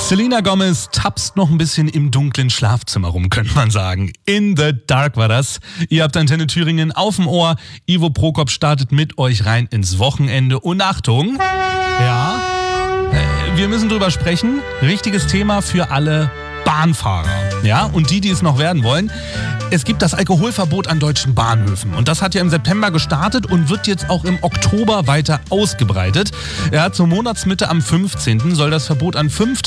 Selena Gomez tapst noch ein bisschen im dunklen Schlafzimmer rum, könnte man sagen. In the Dark war das. Ihr habt Antenne Thüringen auf dem Ohr. Ivo Prokop startet mit euch rein ins Wochenende. Und Achtung, ja, wir müssen drüber sprechen. Richtiges Thema für alle Bahnfahrer. Ja, und die es noch werden wollen. Es gibt das Alkoholverbot an deutschen Bahnhöfen. Und das hat ja im September gestartet und wird jetzt auch im Oktober weiter ausgebreitet. Ja, zur Monatsmitte am 15. soll das Verbot an 5